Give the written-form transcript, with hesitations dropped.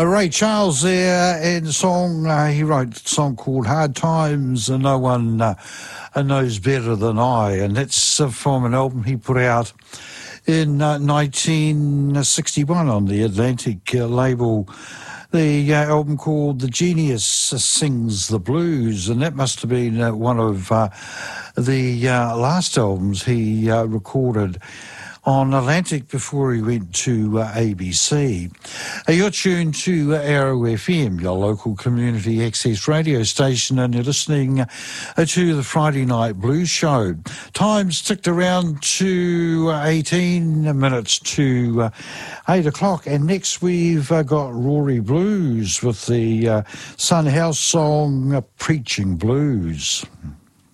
Ray Charles there, and the song, he wrote a song called Hard Times, and No One Knows Better Than I, and that's from an album he put out in 1961 on the Atlantic label. The album called The Genius Sings the Blues, and that must have been one of the last albums he recorded on Atlantic before he went to ABC. You're tuned to Arrow FM, your local community access radio station, and you're listening to the Friday Night Blues Show. Time's ticked around to 18 minutes to 8 o'clock, and next we've got Rory Blues with the Son House song Preaching Blues.